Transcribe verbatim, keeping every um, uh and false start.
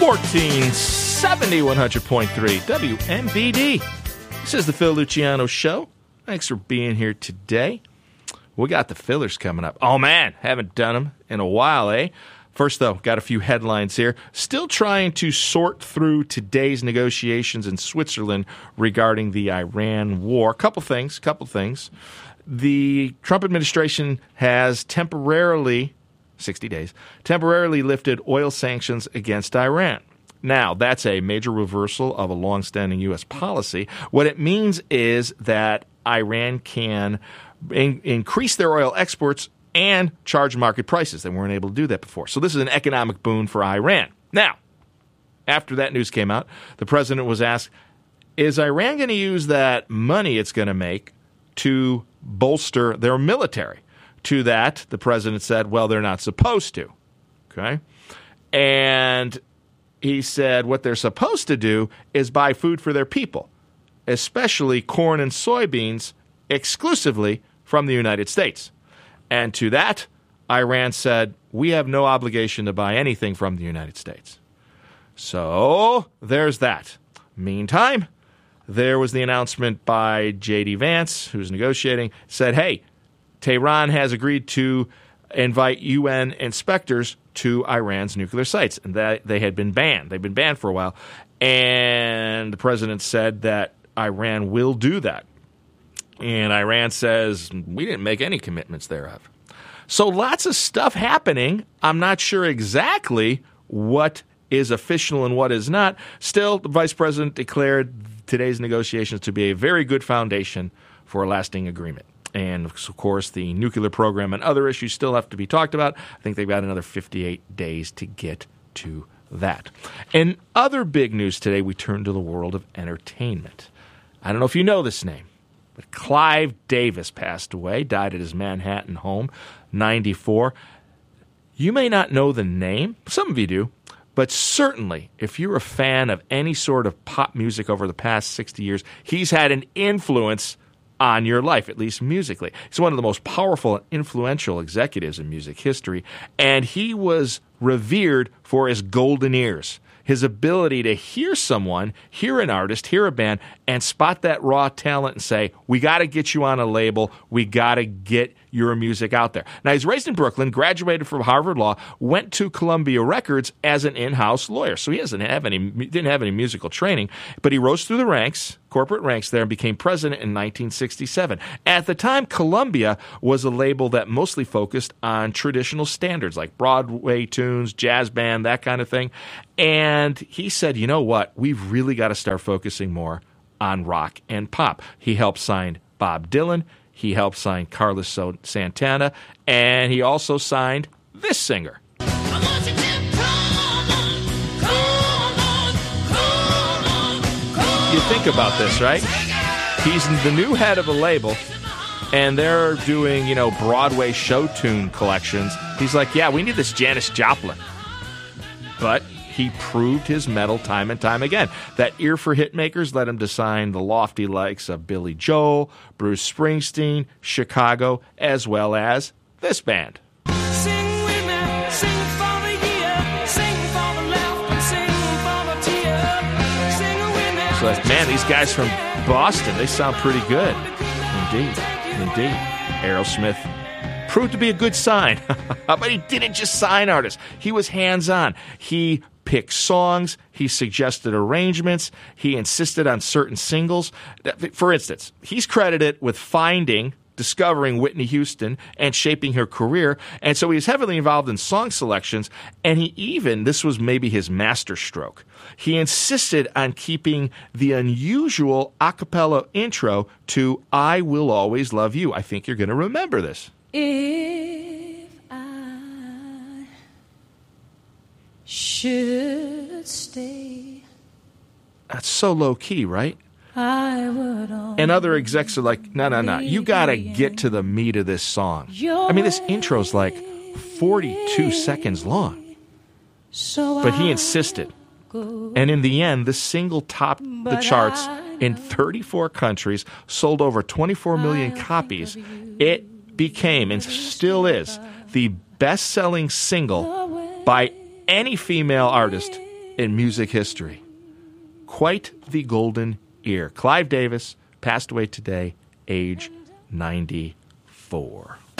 fourteen seventy, one hundred point three W M B D. This is the Phil Luciano Show. Thanks for being here today. We got the fillers coming up. Oh, man, haven't done them in a while, eh? First, though, got a few headlines here. Still trying to sort through today's negotiations in Switzerland regarding the Iran war. Couple things, couple things. The Trump administration has temporarily, sixty days, temporarily lifted oil sanctions against Iran. Now, that's a major reversal of a longstanding U S policy. What it means is that Iran can in- increase their oil exports and charge market prices. They weren't able to do that before. So this is an economic boon for Iran. Now, after that news came out, the president was asked, is Iran going to use that money it's going to make to bolster their military? To that, the president said, well, they're not supposed to. Okay? And he said what they're supposed to do is buy food for their people, especially corn and soybeans, exclusively from the United States. And to that, Iran said, we have no obligation to buy anything from the United States. So there's that. Meantime, there was the announcement by J D Vance, who's negotiating, said, hey, Tehran has agreed to invite U N inspectors to Iran's nuclear sites, and that they had been banned. They've been banned for a while. And the president said that Iran will do that. And Iran says, we didn't make any commitments thereof. So lots of stuff happening. I'm not sure exactly what is official and what is not. Still, the vice president declared today's negotiations to be a very good foundation for a lasting agreement. And, of course, the nuclear program and other issues still have to be talked about. I think they've got another fifty-eight days to get to that. In other big news today, we turn to the world of entertainment. I don't know if you know this name, but Clive Davis passed away, died at his Manhattan home, ninety-four. You may not know the name. Some of you do. But certainly, if you're a fan of any sort of pop music over the past sixty years, he's had an influence on your life, at least musically. He's one of the most powerful and influential executives in music history, and he was revered for his golden ears, his ability to hear someone, hear an artist, hear a band, and spot that raw talent and say, we got to get you on a label, we got to get your music out there. Now, he's raised in Brooklyn, graduated from Harvard Law, went to Columbia Records as an in-house lawyer. So he doesn't have any, didn't have any musical training, but he rose through the ranks, corporate ranks there, and became president in nineteen sixty-seven. At the time, Columbia was a label that mostly focused on traditional standards like Broadway tunes, jazz band, that kind of thing. And he said, you know what? We've really got to start focusing more on rock and pop. He helped sign Bob Dylan. He helped sign Carlos Santana, and he also signed this singer. You think about this, right? He's the new head of a label, and they're doing, you know, Broadway show tune collections. He's like, yeah, we need this Janis Joplin. But he proved his mettle time and time again. That ear for hitmakers led him to sign the lofty likes of Billy Joel, Bruce Springsteen, Chicago, as well as this band. Sing with me, sing for the year, sing for the laugh, and sing for the tear. Sing with me. So like, man, these guys from Boston, they sound pretty good. Indeed, indeed. Aerosmith proved to be a good sign. But he didn't just sign artists. He was hands-on. He picked songs, he suggested arrangements, he insisted on certain singles. For instance, he's credited with finding, discovering Whitney Houston and shaping her career, and so he was heavily involved in song selections, and he even, this was maybe his masterstroke, he insisted on keeping the unusual a cappella intro to I Will Always Love You. I think you're going to remember this. If I should stay. That's so low key, right? I would and other execs are like, no, no, no. You got to get to the meat of this song. I mean, this intro's like forty-two seconds long. But he insisted. And in the end, this single topped the charts in thirty-four countries, sold over twenty-four million copies. It became, and still is, the best-selling single by any female artist in music history. Quite the golden ear. Clive Davis passed away today, age ninety-four.